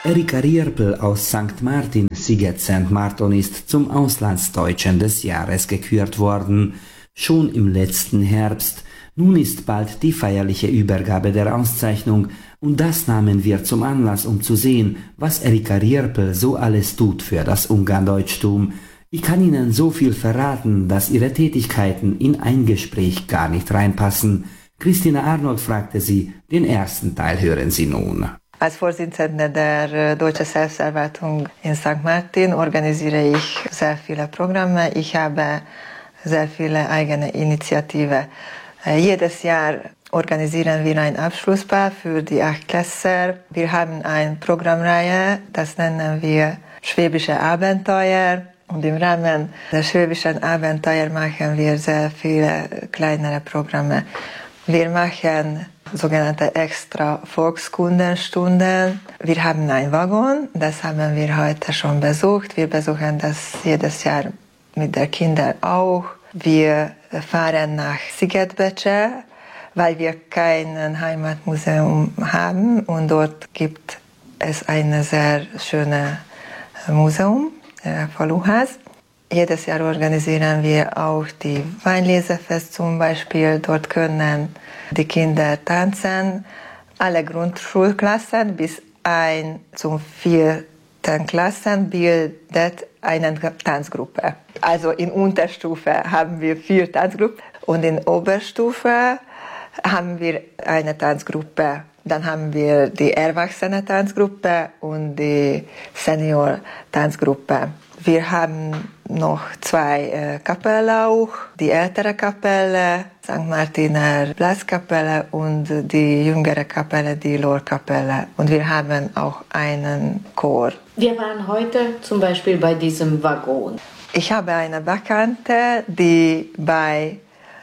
Erika Rierpel aus St. Martin, Sziget-Szent-Márton ist zum Auslandsdeutschen des Jahres gekürt worden. Schon im letzten Herbst. Nun ist bald die feierliche Übergabe der Auszeichnung und das nahmen wir zum Anlass, um zu sehen, was Erika Rierpel so alles tut für das Ungarndeutschtum. Ich kann Ihnen so viel verraten, dass Ihre Tätigkeiten in ein Gespräch gar nicht reinpassen. Christina Arnold fragte sie, den ersten Teil hören Sie nun. Als Vorsitzende der Deutsche Selbstverwaltung in St. Martin organisiere ich sehr viele Programme. Ich habe sehr viele eigene Initiativen. Jedes Jahr organisieren wir ein Abschlussball für die 8-Klässler. Wir haben eine Programmreihe, das nennen wir Schwäbische Abenteuer. Und im Rahmen der Schwäbischen Abenteuer machen wir sehr viele kleinere Programme. Wir machen sogenannte extra Volkskundenstunden. Wir haben einen Waggon, das haben wir heute schon besucht. Wir besuchen das jedes Jahr mit den Kindern auch. Wir fahren nach Szigetbece, weil wir kein Heimatmuseum haben und dort gibt es ein sehr schönes Museum, Faluház. Jedes Jahr organisieren wir auch die Weinlesefest zum Beispiel. Dort können die Kinder tanzen. Alle Grundschulklassen bis 1 zum 4. Klassen bildet eine Tanzgruppe. Also in Unterstufe haben wir 4 Tanzgruppen und in Oberstufe haben wir eine Tanzgruppe. Dann haben wir die Erwachsene-Tanzgruppe und die Senior-Tanzgruppe. Wir haben noch 2 Kapellen auch, die ältere Kapelle, St. Martiner Blaskapelle und die jüngere Kapelle, die Lorkapelle. Und wir haben auch einen Chor. Wir waren heute zum Beispiel bei diesem Waggon. Ich habe eine Bekannte, die bei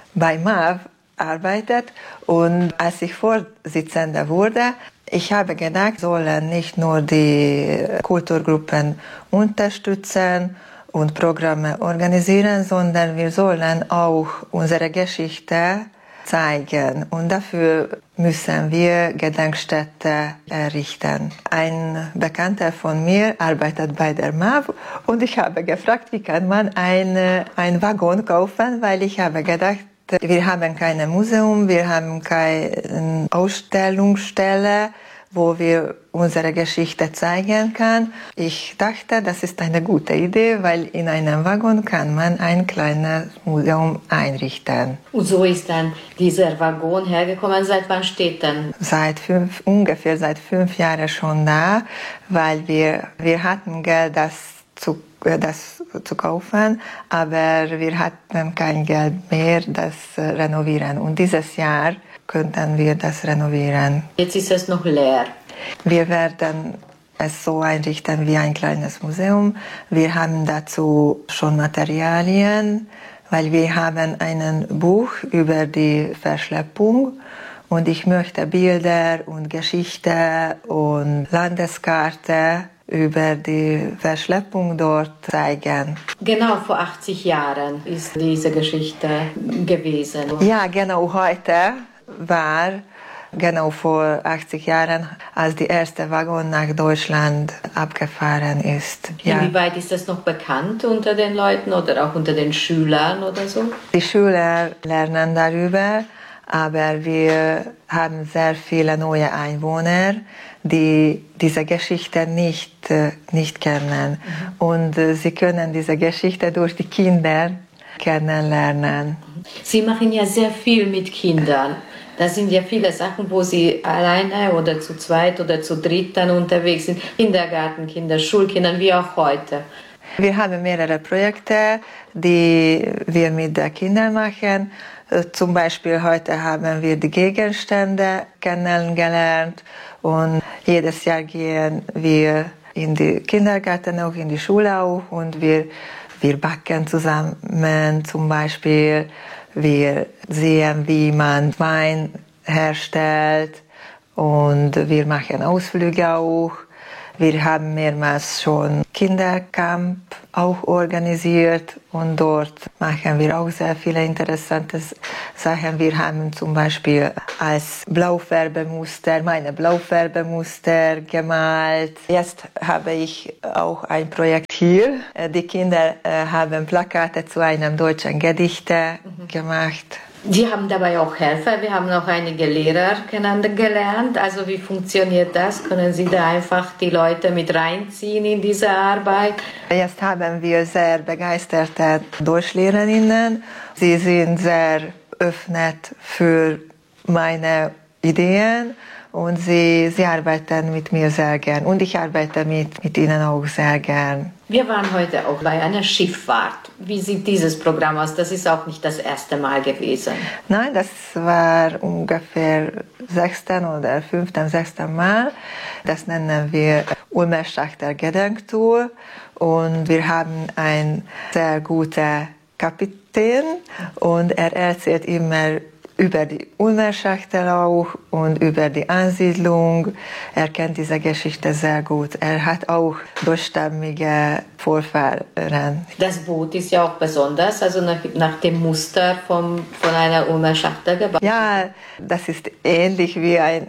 MAV arbeitet und als ich Vorsitzende wurde, ich habe gedacht, sollen nicht nur die Kulturgruppen unterstützen und Programme organisieren, sondern wir sollen auch unsere Geschichte zeigen. Und dafür müssen wir Gedenkstätte errichten. Ein Bekannter von mir arbeitet bei der MAV und ich habe gefragt, wie kann man ein Waggon kaufen, weil ich habe gedacht, wir haben kein Museum, wir haben keine Ausstellungsstelle, wo wir unsere Geschichte zeigen können. Ich dachte, das ist eine gute Idee, weil in einem Waggon kann man ein kleines Museum einrichten. Und so ist dann dieser Waggon hergekommen. Seit wann steht denn? Ungefähr seit 5 Jahren schon da, weil wir hatten Geld, das zu kaufen, aber wir hatten kein Geld mehr, das renovieren. Und dieses Jahr könnten wir das renovieren. Jetzt ist es noch leer. Wir werden es so einrichten wie ein kleines Museum. Wir haben dazu schon Materialien, weil wir haben ein Buch über die Verschleppung und ich möchte Bilder und Geschichte und Landeskarte über die Verschleppung dort zeigen. Genau vor 80 Jahren ist diese Geschichte gewesen. Ja, genau heute war genau vor 80 Jahren, als die erste Waggon nach Deutschland abgefahren ist. Ja. Inwieweit ist das noch bekannt unter den Leuten oder auch unter den Schülern oder so? Die Schüler lernen darüber, aber wir haben sehr viele neue Einwohner, die diese Geschichte nicht kennen. Und sie können diese Geschichte durch die Kinder kennenlernen. Sie machen ja sehr viel mit Kindern. Das sind ja viele Sachen, wo Sie alleine oder zu zweit oder zu dritt dann unterwegs sind. Kindergartenkinder, Schulkindern, wie auch heute. Wir haben mehrere Projekte, die wir mit den Kindern machen. Zum Beispiel heute haben wir die Gegenstände kennengelernt und jedes Jahr gehen wir in die Kindergarten auch, in die Schule auch und wir backen zusammen zum Beispiel. Wir sehen, wie man Wein herstellt und wir machen Ausflüge auch. Wir haben mehrmals schon Kindercamp auch organisiert und dort machen wir auch sehr viele interessante Sachen. Wir haben zum Beispiel als Blaufärbemuster meine Blaufärbemuster gemalt. Jetzt habe ich auch ein Projekt hier. Die Kinder haben Plakate zu einem deutschen Gedichte gemacht. Sie haben dabei auch Helfer. Wir haben auch einige Lehrer kennengelernt. Also wie funktioniert das? Können Sie da einfach die Leute mit reinziehen in diese Arbeit? Jetzt haben wir sehr begeisterte Deutschlehrerinnen. Sie sind sehr öffnet für meine Ideen und sie arbeiten mit mir sehr gern. Und ich arbeite mit ihnen auch sehr gern. Wir waren heute auch bei einer Schifffahrt. Wie sieht dieses Programm aus? Das ist auch nicht das erste Mal gewesen. Nein, das war ungefähr 6. oder 5., 6. Mal. Das nennen wir Ulmer Schachter Gedenktour. Und wir haben einen sehr guten Kapitän und er erzählt immer über die Ulmer Schachtel auch und über die Ansiedlung. Er kennt diese Geschichte sehr gut. Er hat auch deutschstämmige Vorfahren. Das Boot ist ja auch besonders, also nach dem Muster von einer Ulmer Schachtel gebaut. Ja, das ist ähnlich wie ein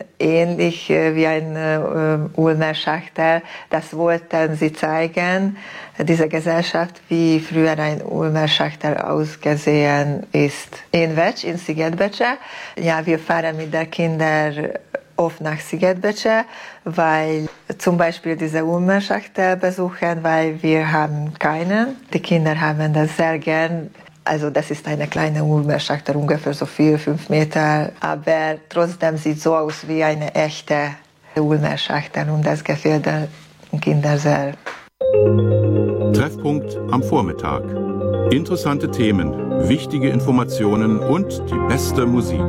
Ulmer Schachtel. Das wollten sie zeigen, diese Gesellschaft, wie früher ein Ulmer Schachtel ausgesehen ist. In Vetsch, in Szigetbecse. Ja, wir fahren mit den Kindern oft nach Szigetbecse, weil zum Beispiel diese Ulmer Schachtel besuchen, weil wir haben keinen. Die Kinder haben das sehr gern. Also das ist eine kleine Ulmer Schachtel, ungefähr so 4-5 Meter, aber trotzdem sieht so aus wie eine echte Ulmer Schachtel und das gefällt den Kindern sehr. Treffpunkt am Vormittag. Interessante Themen, wichtige Informationen und die beste Musik.